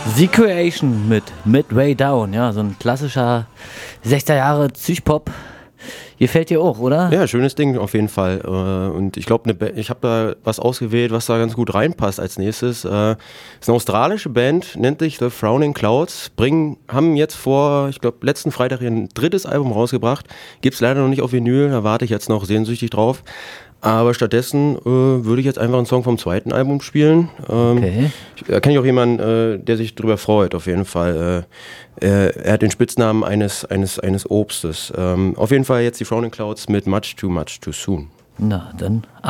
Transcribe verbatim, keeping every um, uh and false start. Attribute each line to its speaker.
Speaker 1: The Creation mit Midway Down, ja, so ein klassischer sechziger Jahre Psychpop. Gefällt dir auch, oder?
Speaker 2: Ja, schönes Ding auf jeden Fall. Und ich glaube, ich habe da was ausgewählt, was da ganz gut reinpasst als nächstes. Das ist eine australische Band, nennt sich The Frowning Clouds. Bringen, haben jetzt vor, ich glaube, letzten Freitag ihr drittes Album rausgebracht. Gibt's leider noch nicht auf Vinyl, da warte ich jetzt noch sehnsüchtig drauf. Aber stattdessen äh, würde ich jetzt einfach einen Song vom zweiten Album spielen. Ähm,
Speaker 1: Okay.
Speaker 2: Da kenne ich auch jemanden, äh, der sich darüber freut, auf jeden Fall. Äh, äh, er hat den Spitznamen eines, eines, eines Obstes. Ähm, auf jeden Fall jetzt die Frowning Clouds mit Much Too Much Too Soon.
Speaker 1: Na, dann